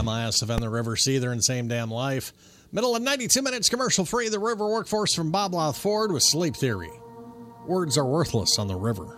ISF and the River, see they're in the same damn life. Middle of 92 minutes, commercial-free, the River Workforce from Bob Louth Ford with Sleep Theory. Words are worthless on the river.